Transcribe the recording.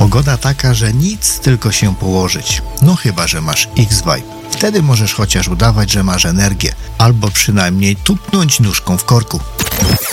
Pogoda taka, że nic, tylko się położyć. No chyba, że masz X-Vibe. Wtedy możesz chociaż udawać, że masz energię, albo przynajmniej tupnąć nóżką w korku.